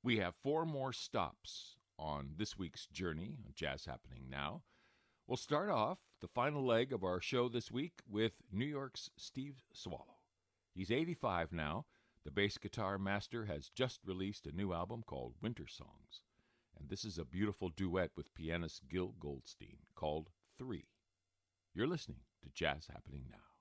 We have four more stops on this week's journey on Jazz Happening Now. We'll start off the final leg of our show this week with New York's Steve Swallow. He's 85 now. The bass guitar master has just released a new album called Winter Songs. And this is a beautiful duet with pianist Gil Goldstein called 3. You're listening to Jazz Happening Now.